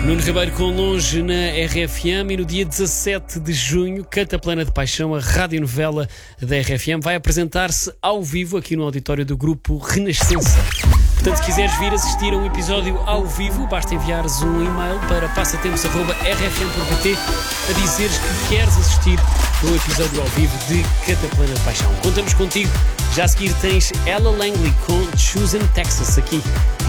Nuno Ribeiro com Longe na RFM e no dia 17 de junho, Canta Plana de Paixão, a radionovela da RFM, vai apresentar-se ao vivo aqui no auditório do grupo Renascença. Portanto, se quiseres vir assistir a um episódio ao vivo, basta enviares um e-mail para passatempos@rfm.pt a dizeres que queres assistir a um episódio ao vivo de Canta Plana de Paixão. Contamos contigo. Já a seguir tens Ella Langley com Choosing Texas aqui